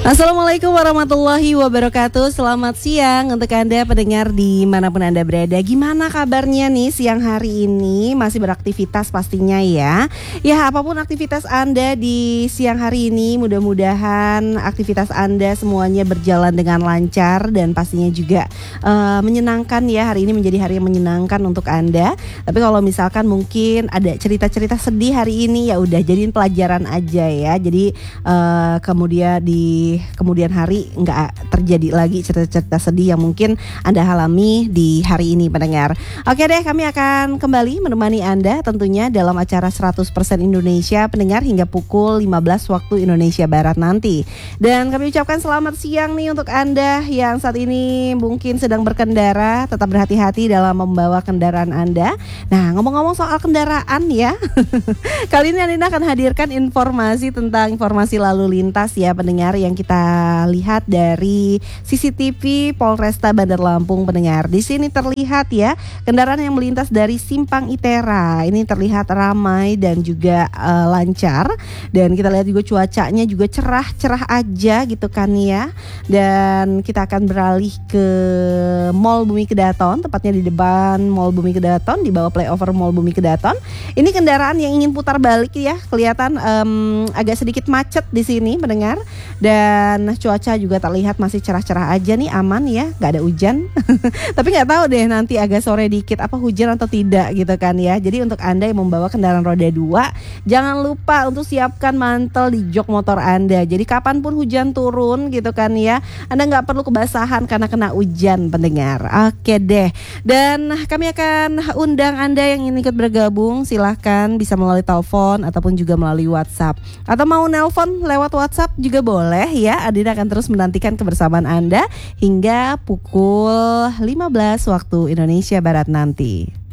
Assalamualaikum warahmatullahi wabarakatuh. Selamat siang untuk Anda pendengar dimanapun Anda berada. Gimana kabarnya nih siang hari ini? Masih beraktivitas pastinya ya. Ya, apapun aktivitas Anda di siang hari ini, mudah-mudahan aktivitas Anda semuanya berjalan dengan lancar dan pastinya juga menyenangkan ya. Hari ini menjadi hari yang menyenangkan untuk Anda. Tapi kalau misalkan mungkin ada cerita-cerita sedih hari ini, ya udah jadiin pelajaran aja ya. Jadi kemudian di kemudian hari nggak terjadi lagi cerita-cerita sedih yang mungkin Anda alami di hari ini pendengar. Oke deh, kami akan kembali menemani Anda tentunya dalam acara 100% Indonesia pendengar hingga pukul 15 waktu Indonesia Barat nanti. Dan kami ucapkan selamat siang nih untuk Anda yang saat ini mungkin sedang berkendara. Tetap berhati-hati dalam membawa kendaraan Anda. Nah, ngomong-ngomong soal kendaraan ya, kali ini Anda akan hadirkan informasi tentang informasi lalu lintas ya pendengar yang kita lihat dari CCTV Polresta Bandar Lampung pendengar. Di sini terlihat ya kendaraan yang melintas dari Simpang Itera. Ini terlihat ramai dan juga lancar. Dan kita lihat juga cuacanya juga cerah-cerah aja gitu kan ya. Dan kita akan beralih ke Mall Bumi Kedaton, tepatnya di depan Mall Bumi Kedaton, di bawah flyover Mall Bumi Kedaton. Ini kendaraan yang ingin putar balik ya, kelihatan agak sedikit macet di sini pendengar. Dan cuaca juga terlihat masih cerah-cerah aja nih, aman ya, nggak ada hujan. Tapi nggak tahu deh nanti agak sore dikit apa hujan atau tidak gitu kan ya. Jadi untuk Anda yang membawa kendaraan roda 2, jangan lupa untuk siapkan mantel di jok motor Anda. Jadi kapanpun hujan turun gitu kan ya, Anda nggak perlu kebasahan karena kena hujan pendengar. Oke deh. Dan kami akan undang Anda yang ingin ikut bergabung, silahkan bisa melalui telepon ataupun juga melalui WhatsApp. Atau mau nelpon lewat WhatsApp juga boleh ya. Adina akan terus menantikan kebersamaan Anda hingga pukul 15 waktu Indonesia Barat nanti.